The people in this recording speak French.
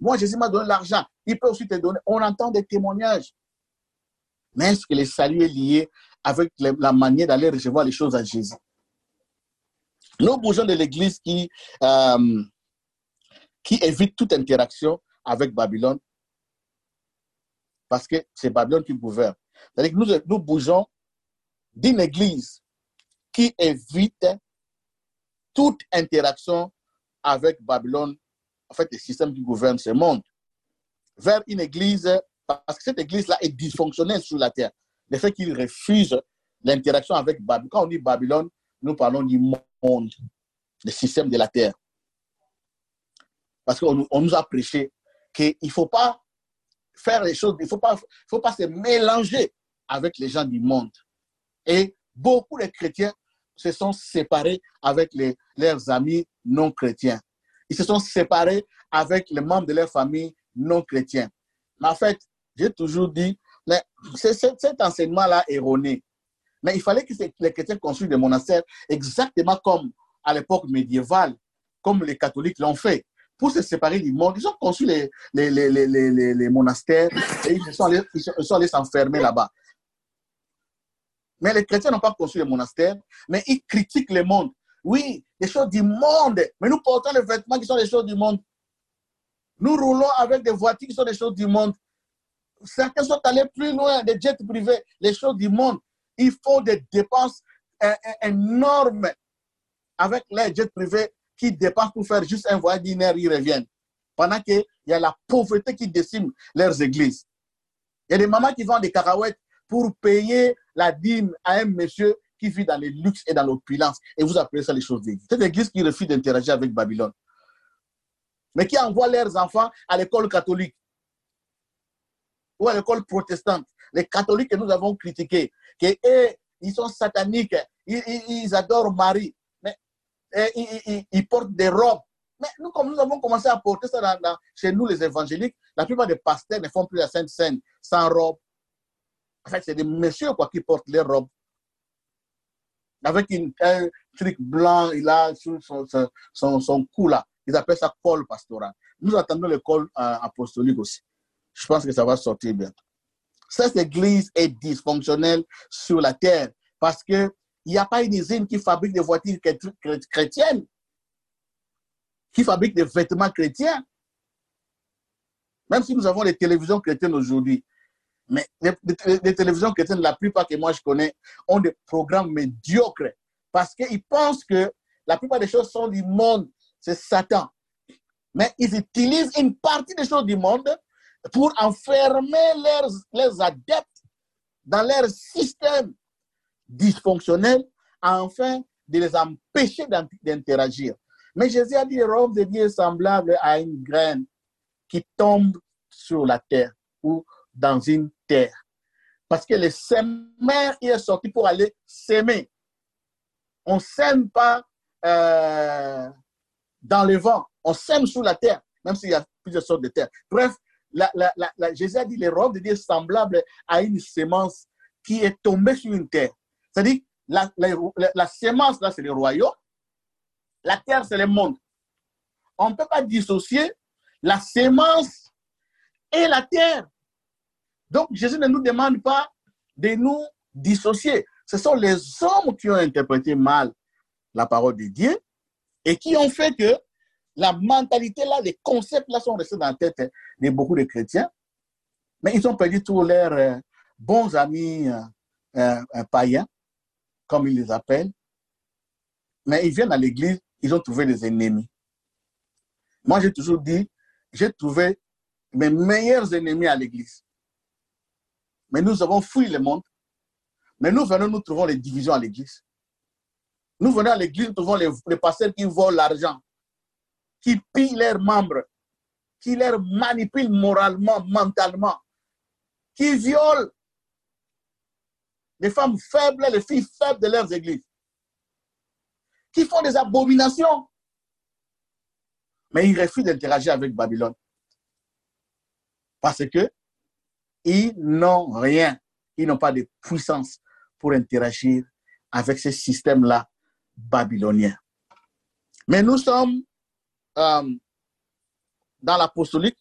Moi, Jésus m'a donné l'argent. Il peut aussi te donner. On entend des témoignages. Mais est-ce que le salut est lié avec la manière d'aller recevoir les choses à Jésus? Nous bougeons de l'Église qui évite toute interaction avec Babylone parce que c'est Babylone qui gouverne. C'est-à-dire que nous bougeons d'une Église qui évite toute interaction avec Babylone, en fait, le système qui gouverne ce monde, vers une Église, parce que cette Église-là est dysfonctionnelle sur la terre. Le fait qu'il refuse l'interaction avec Babylone. Quand on dit Babylone, nous parlons du monde, le système de la terre. Parce qu'on nous a prêché qu'il ne faut pas faire les choses, il ne faut pas se mélanger avec les gens du monde. Et beaucoup de chrétiens se sont séparés avec leurs amis non chrétiens. Ils se sont séparés avec les membres de leur famille non chrétiens. Mais en fait, j'ai toujours dit, cet enseignement-là est erroné. Mais il fallait que les chrétiens construisent des monastères exactement comme à l'époque médiévale, comme les catholiques l'ont fait. Pour se séparer du monde, ils ont construit les monastères et ils sont allés s'enfermer là-bas. Mais les chrétiens n'ont pas construit les monastères, mais ils critiquent le monde. Oui, les choses du monde, mais nous portons les vêtements qui sont les choses du monde. Nous roulons avec des voitures qui sont les choses du monde. Certains sont allés plus loin, des jets privés, les choses du monde. Il faut des dépenses énormes avec les jets privés qui dépensent pour faire juste un voyage d'une heure, ils reviennent. Pendant qu'il y a la pauvreté qui décime leurs églises. Il y a des mamans qui vendent des cacahuètes pour payer la dîme à un monsieur qui vit dans le luxe et dans l'opulence. Et vous appelez ça les choses d'église. C'est l'église qui refuse d'interagir avec Babylone. Mais qui envoie leurs enfants à l'école catholique ou à l'école protestante. Les catholiques que nous avons critiqués, ils sont sataniques, ils adorent Marie, mais ils portent des robes. Mais nous, comme nous avons commencé à porter ça chez nous, les évangéliques, la plupart des pasteurs ne font plus la Sainte Seine sans robe. En fait, c'est des messieurs qui portent les robes. Avec un truc blanc, il a sur son cou là. Ils appellent ça col pastoral. Nous attendons le col apostolique aussi. Je pense que ça va sortir bientôt. Cette église est dysfonctionnelle sur la terre parce qu'il n'y a pas une usine qui fabrique des voitures chrétiennes, qui fabrique des vêtements chrétiens. Même si nous avons des télévisions chrétiennes aujourd'hui, mais les télévisions chrétiennes, la plupart que moi je connais, ont des programmes médiocres parce qu'ils pensent que la plupart des choses sont du monde, c'est Satan. Mais ils utilisent une partie des choses du monde pour enfermer leurs adeptes dans leur système dysfonctionnel afin de les empêcher d'interagir. Mais Jésus a dit, le royaume de Dieu est semblable à une graine qui tombe sur la terre ou dans une terre. Parce que le semeur est sorti pour aller s'aimer. On ne sème pas dans le vent, on sème sur la terre, même s'il y a plusieurs sortes de terre. Bref, Jésus a dit, le royaume de Dieu est semblable à une sémence qui est tombée sur une terre. C'est-à-dire, la sémence, là, c'est le royaume. La terre, c'est le monde. On ne peut pas dissocier la sémence et la terre. Donc, Jésus ne nous demande pas de nous dissocier. Ce sont les hommes qui ont interprété mal la parole de Dieu et qui ont fait que la mentalité là, les concepts là sont restés dans la tête de beaucoup de chrétiens, mais ils ont perdu tous leurs bons amis païens, comme ils les appellent, mais ils viennent à l'église, ils ont trouvé des ennemis. Moi, j'ai toujours dit, j'ai trouvé mes meilleurs ennemis à l'église. Mais nous avons fui le monde, mais nous venons, nous trouvons les divisions à l'église. Nous venons à l'église, nous trouvons les pasteurs qui volent l'argent, qui pillent leurs membres, qui les manipulent moralement, mentalement, qui violent les femmes faibles, les filles faibles de leurs églises, qui font des abominations. Mais ils refusent d'interagir avec Babylone. Parce que ils n'ont rien, ils n'ont pas de puissance pour interagir avec ce système-là babylonien. Mais nous sommes dans l'apostolique,